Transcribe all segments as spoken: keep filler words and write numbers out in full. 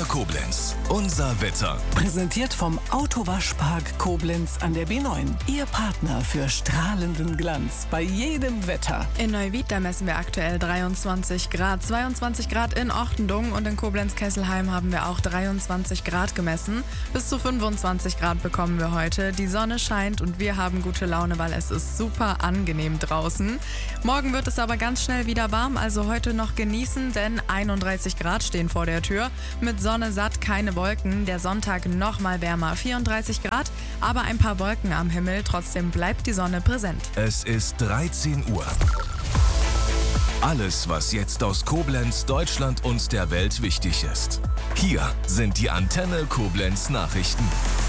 Antenne Koblenz. Unser Wetter. Präsentiert vom Autowaschpark Koblenz an der B neun. Ihr Partner für strahlenden Glanz bei jedem Wetter. In Neuwied, da messen wir aktuell dreiundzwanzig Grad. zweiundzwanzig Grad in Ortendung und in Koblenz-Kesselheim haben wir auch dreiundzwanzig Grad gemessen. Bis zu fünfundzwanzig Grad bekommen wir heute. Die Sonne scheint und wir haben gute Laune, weil es ist super angenehm draußen. Morgen wird es aber ganz schnell wieder warm, also heute noch genießen, denn einunddreißig Grad stehen vor der Tür. Mit Sonne satt, keine Wolken. Der Sonntag noch mal wärmer, vierunddreißig Grad, aber ein paar Wolken am Himmel. Trotzdem bleibt die Sonne präsent. Es ist dreizehn Uhr. Alles, was jetzt aus Koblenz, Deutschland und der Welt wichtig ist. Hier sind die Antenne Koblenz Nachrichten.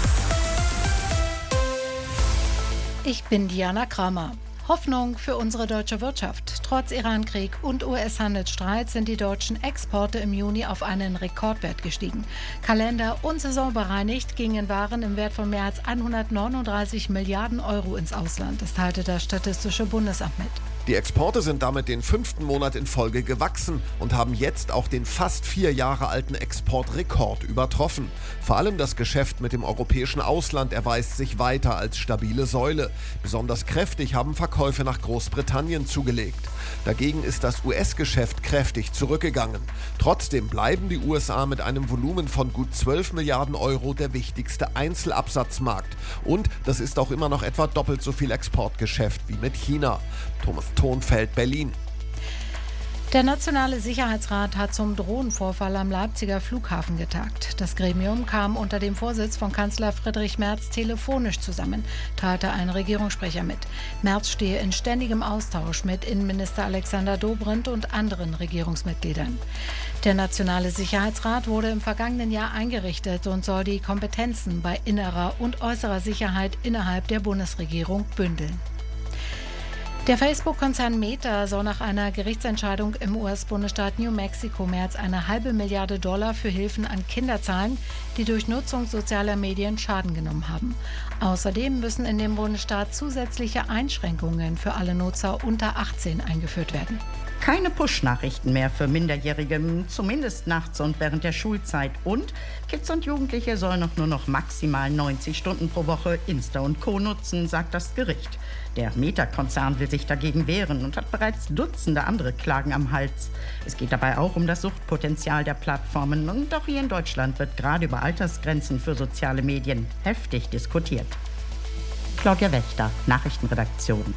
Ich bin Diana Kramer. Hoffnung für unsere deutsche Wirtschaft. Trotz Irankrieg und U S-Handelsstreit sind die deutschen Exporte im Juni auf einen Rekordwert gestiegen. Kalender- und saisonbereinigt gingen Waren im Wert von mehr als hundertneununddreißig Milliarden Euro ins Ausland. Das teilte das Statistische Bundesamt mit. Die Exporte sind damit den fünften Monat in Folge gewachsen und haben jetzt auch den fast vier Jahre alten Exportrekord übertroffen. Vor allem das Geschäft mit dem europäischen Ausland erweist sich weiter als stabile Säule. Besonders kräftig haben Verkäufe nach Großbritannien zugelegt. Dagegen ist das U S-Geschäft kräftig zurückgegangen. Trotzdem bleiben die U S A mit einem Volumen von gut zwölf Milliarden Euro der wichtigste Einzelabsatzmarkt. Und das ist auch immer noch etwa doppelt so viel Exportgeschäft wie mit China. Thomas Thonfeld, Berlin. Der Nationale Sicherheitsrat hat zum Drohnenvorfall am Leipziger Flughafen getagt. Das Gremium kam unter dem Vorsitz von Kanzler Friedrich Merz telefonisch zusammen, teilte ein Regierungssprecher mit. Merz stehe in ständigem Austausch mit Innenminister Alexander Dobrindt und anderen Regierungsmitgliedern. Der Nationale Sicherheitsrat wurde im vergangenen Jahr eingerichtet und soll die Kompetenzen bei innerer und äußerer Sicherheit innerhalb der Bundesregierung bündeln. Der Facebook-Konzern Meta soll nach einer Gerichtsentscheidung im U S-Bundesstaat New Mexico mehr als eine halbe Milliarde Dollar für Hilfen an Kinder zahlen, die durch Nutzung sozialer Medien Schaden genommen haben. Außerdem müssen in dem Bundesstaat zusätzliche Einschränkungen für alle Nutzer unter achtzehn eingeführt werden. Keine Push-Nachrichten mehr für Minderjährige, zumindest nachts und während der Schulzeit. Und Kids und Jugendliche sollen auch nur noch maximal neunzig Stunden pro Woche Insta und Co. nutzen, sagt das Gericht. Der Meta-Konzern will sich dagegen wehren und hat bereits Dutzende andere Klagen am Hals. Es geht dabei auch um das Suchtpotenzial der Plattformen. Und auch hier in Deutschland wird gerade über Altersgrenzen für soziale Medien heftig diskutiert. Claudia Wächter, Nachrichtenredaktion.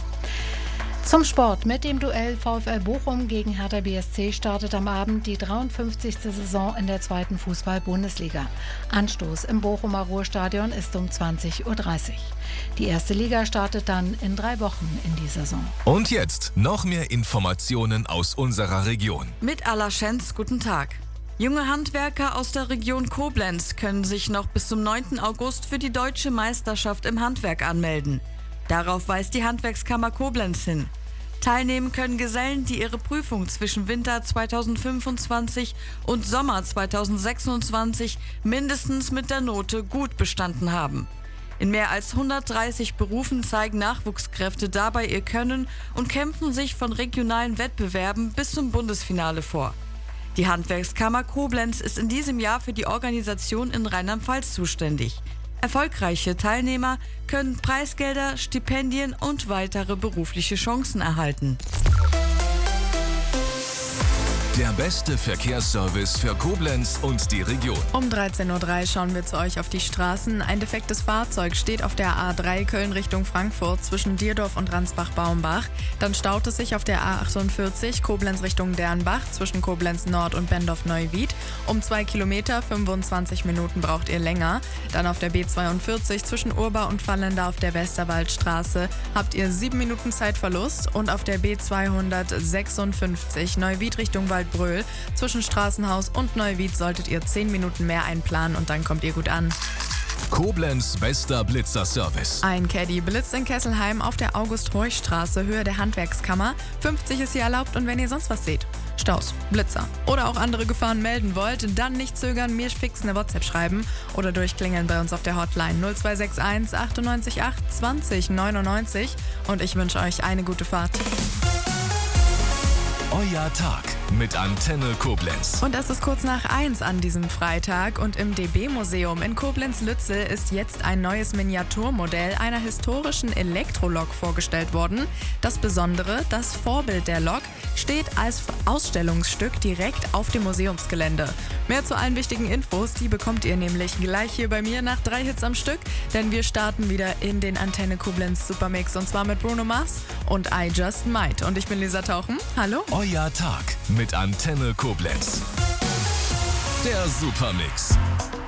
Zum Sport. Mit dem Duell VfL Bochum gegen Hertha B S C startet am Abend die dreiundfünfzigste Saison in der zweiten Fußball-Bundesliga. Anstoß im Bochumer Ruhrstadion ist um zwanzig Uhr dreißig. Die erste Liga startet dann in drei Wochen in die Saison. Und jetzt noch mehr Informationen aus unserer Region. Mit Alaschenz, guten Tag. Junge Handwerker aus der Region Koblenz können sich noch bis zum neunten August für die Deutsche Meisterschaft im Handwerk anmelden. Darauf weist die Handwerkskammer Koblenz hin. Teilnehmen können Gesellen, die ihre Prüfung zwischen Winter zweitausendfünfundzwanzig und Sommer zweitausendsechsundzwanzig mindestens mit der Note gut bestanden haben. In mehr als hundertdreißig Berufen zeigen Nachwuchskräfte dabei ihr Können und kämpfen sich von regionalen Wettbewerben bis zum Bundesfinale vor. Die Handwerkskammer Koblenz ist in diesem Jahr für die Organisation in Rheinland-Pfalz zuständig. Erfolgreiche Teilnehmer können Preisgelder, Stipendien und weitere berufliche Chancen erhalten. Der beste Verkehrsservice für Koblenz und die Region. Um dreizehn Uhr drei schauen wir zu euch auf die Straßen. Ein defektes Fahrzeug steht auf der A drei Köln Richtung Frankfurt zwischen Dierdorf und Ransbach-Baumbach. Dann staut es sich auf der A achtundvierzig Koblenz Richtung Dernbach zwischen Koblenz Nord und Bendorf-Neuwied. Um zwei Kilometer, fünfundzwanzig Minuten braucht ihr länger. Dann auf der B zweiundvierzig zwischen Urba und Vallenda auf der Westerwaldstraße habt ihr sieben Minuten Zeitverlust. Und auf der B zweihundertsechsundfünfzig Neuwied Richtung Wald Bröl. Zwischen Straßenhaus und Neuwied solltet ihr zehn Minuten mehr einplanen und dann kommt ihr gut an. Koblenz bester Blitzerservice. Ein Caddy blitzt in Kesselheim auf der August-Heuch-Straße, Höhe der Handwerkskammer. fünfzig ist hier erlaubt und wenn ihr sonst was seht, Staus, Blitzer oder auch andere Gefahren melden wollt, dann nicht zögern, mir fix eine WhatsApp schreiben oder durchklingeln bei uns auf der Hotline null zwei sechs eins achtundneunzig acht zwanzig neunundneunzig und ich wünsche euch eine gute Fahrt. Euer Tag mit Antenne Koblenz. Und es ist kurz nach eins an diesem Freitag und im D B-Museum in Koblenz-Lützel ist jetzt ein neues Miniaturmodell einer historischen Elektrolok vorgestellt worden. Das Besondere, das Vorbild der Lok steht als Ausstellungsstück direkt auf dem Museumsgelände. Mehr zu allen wichtigen Infos, die bekommt ihr nämlich gleich hier bei mir nach drei Hits am Stück, denn wir starten wieder in den Antenne Koblenz Supermix und zwar mit Bruno Mars und I Just Might. Und ich bin Lisa Tauchen. Hallo. Euer Tag mit Antenne Koblenz. Der Supermix.